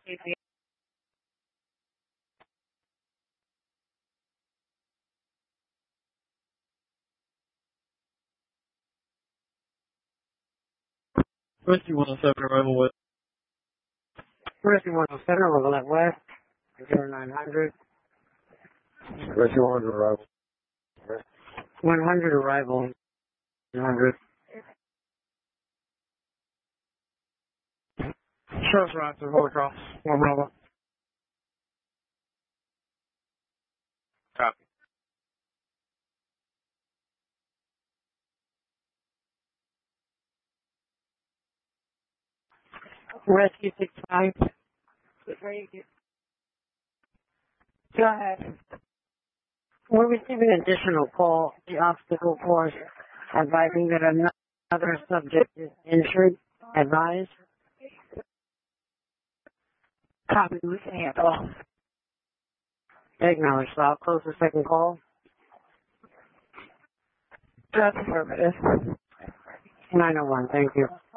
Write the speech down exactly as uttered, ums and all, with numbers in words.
Rescue one oh seven, arrival west. Rescue one oh seven, arrival at west, zero nine hundred. Rescue one hundred, arrival. one hundred, arrival, one hundred. Charles Ryan, to hold across. One Bravo. Copy. Rescue six five. Go ahead. We're receiving an additional call. The obstacle force advising that another subject is injured. Advise. Copy. We can handle. Acknowledge. So I'll close the second call. That's affirmative. nine oh one. Thank you.